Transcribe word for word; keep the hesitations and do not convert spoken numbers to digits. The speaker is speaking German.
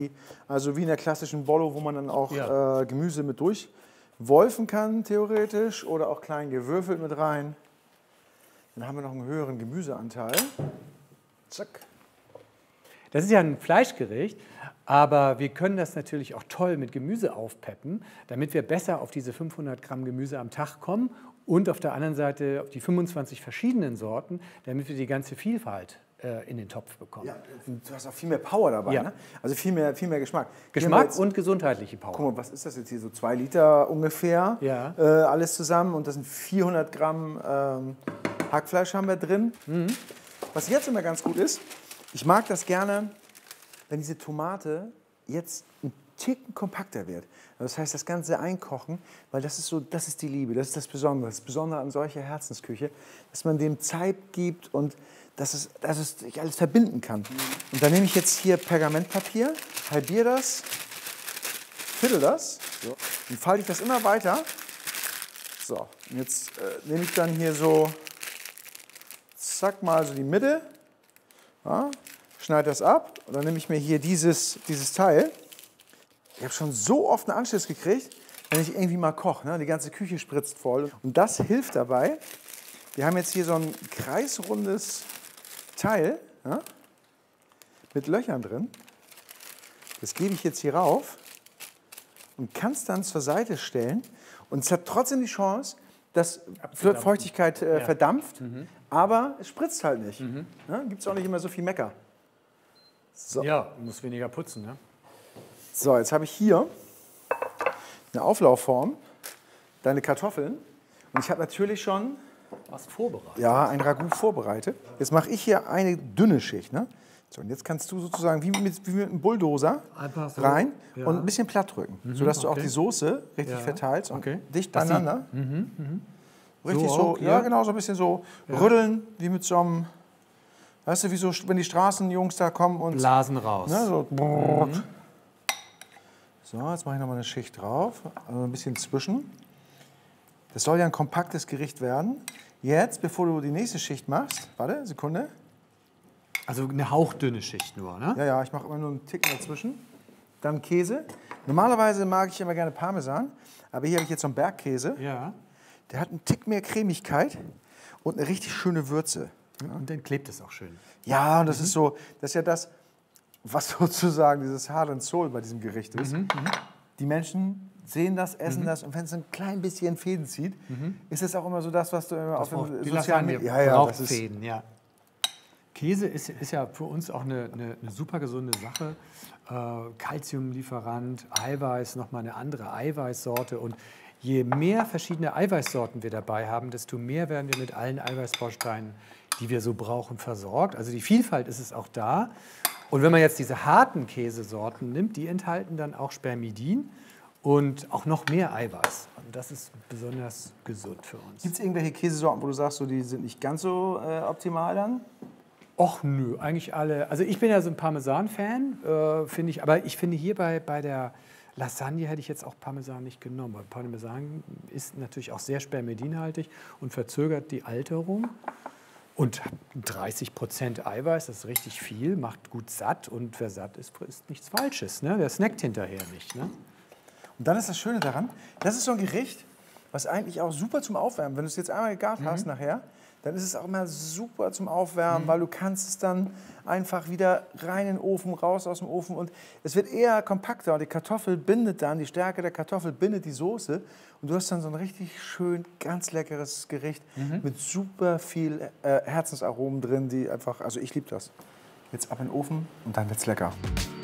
Also wie in der klassischen Bollo, wo man dann auch Ja. äh, Gemüse mit durchwolfen kann, theoretisch, oder auch klein gewürfelt mit rein. Dann haben wir noch einen höheren Gemüseanteil. Zack. Das ist ja ein Fleischgericht, aber wir können das natürlich auch toll mit Gemüse aufpeppen, damit wir besser auf diese fünfhundert Gramm Gemüse am Tag kommen und auf der anderen Seite auf die fünfundzwanzig verschiedenen Sorten, damit wir die ganze Vielfalt äh, in den Topf bekommen. Ja, du hast auch viel mehr Power dabei, Ja. ne? Also viel mehr, viel mehr Geschmack. Hier haben wir Geschmack jetzt, und gesundheitliche Power. guck mal, was ist das jetzt hier? So zwei Liter ungefähr, Ja. äh, alles zusammen. Und das sind vierhundert Gramm ähm, Hackfleisch haben wir drin. Mhm. Was jetzt immer ganz gut ist, ich mag das gerne, wenn diese Tomate jetzt ein Ticken kompakter wird. Das heißt, das Ganze einkochen, weil das ist so, das ist die Liebe, das ist das Besondere. Das Besondere an solcher Herzensküche, dass man dem Zeit gibt und dass es, dass es sich alles verbinden kann. Und dann nehme ich jetzt hier Pergamentpapier, halbiere das, viertel das, so, und falte ich das immer weiter. So, und jetzt äh, nehme ich dann hier so, zack, mal so die Mitte, ja, schneide das ab und dann nehme ich mir hier dieses, dieses Teil. Ich habe schon so oft einen Anschiss gekriegt, wenn ich irgendwie mal koche. Ne? Die ganze Küche spritzt voll. Und das hilft dabei. Wir haben jetzt hier so ein kreisrundes Teil, ja, mit Löchern drin. Das gebe ich jetzt hier rauf und kann es dann zur Seite stellen. Und es hat trotzdem die Chance, dass Feuchtigkeit äh, Ja. verdampft, Mhm. aber es spritzt halt nicht. Mhm. Ja, gibt es auch nicht immer so viel Mecker. So. Ja, muss weniger putzen, ne? So, jetzt habe ich hier eine Auflaufform, deine Kartoffeln. Und ich habe natürlich schon Was vorbereitet. ja, ein Ragout vorbereitet. Jetzt mache ich hier eine dünne Schicht. Ne? So, und jetzt kannst du sozusagen wie mit, wie mit einem Bulldozer Einfach so, rein ja. und ein bisschen platt drücken, Mhm, sodass du auch okay. die Soße richtig Ja, verteilst und okay. dicht Dass die- beieinander. Mhm, mhm. Richtig So so, auch, ja, ja. genau, so ein bisschen so Ja. rütteln, wie mit so einem, weißt du, wie so, wenn die Straßenjungs da kommen und Blasen raus. ne, so. Mhm. So, jetzt mache ich noch mal eine Schicht drauf, also ein bisschen zwischen. Das soll ja ein kompaktes Gericht werden. Jetzt, bevor du die nächste Schicht machst, warte, Sekunde. Also eine hauchdünne Schicht nur, ne? Ja, ja, ich mache immer nur einen Ticken dazwischen. Dann Käse. Normalerweise mag ich immer gerne Parmesan, aber hier habe ich jetzt so einen Bergkäse. Ja. Der hat einen Tick mehr Cremigkeit und eine richtig schöne Würze. Und dann klebt es auch schön. Ja, und das ist so, das ist ja das, was sozusagen dieses Heart and Soul bei diesem Gericht ist. Mhm, Die Menschen sehen das, essen Mhm. das und wenn es ein klein bisschen Fäden zieht, ist es auch immer so das, was du immer auf Auch den die sozialen Lasagne Medien... Ja, ja, braucht das ist, Fäden, ja. Käse ist, ist ja für uns auch eine, eine, eine super gesunde Sache. Äh, Calciumlieferant, Eiweiß, nochmal eine andere Eiweißsorte. Und je mehr verschiedene Eiweißsorten wir dabei haben, desto mehr werden wir mit allen Eiweißbausteinen, die wir so brauchen, versorgt. Also die Vielfalt ist es auch da. Und wenn man jetzt diese harten Käsesorten nimmt, die enthalten dann auch Spermidin und auch noch mehr Eiweiß. Und das ist besonders gesund für uns. gibt es irgendwelche Käsesorten, wo du sagst, so, die sind nicht ganz so äh, optimal dann? Och nö, eigentlich alle. Also ich bin ja so ein Parmesan-Fan, äh, finde ich. Aber ich finde hier bei, bei der Lasagne hätte ich jetzt auch Parmesan nicht genommen. Weil Parmesan ist natürlich auch sehr spermidinhaltig und verzögert die Alterung. Und dreißig Prozent Eiweiß, das ist richtig viel, macht gut satt. Und wer satt ist, frisst nichts Falsches. Ne? Der snackt hinterher nicht. Ne? Und dann ist das Schöne daran, das ist so ein Gericht, was eigentlich auch super zum Aufwärmen, wenn du es jetzt einmal gegart hast nachher, dann ist es auch immer super zum Aufwärmen, Mhm. weil du kannst es dann einfach wieder rein in den Ofen, raus aus dem Ofen und es wird eher kompakter und die Kartoffel bindet dann, die Stärke der Kartoffel bindet die Soße und du hast dann so ein richtig schön, ganz leckeres Gericht Mhm. mit super viel äh, Herzensaromen drin, die einfach, also ich liebe das. Jetzt ab in den Ofen und dann wird's lecker.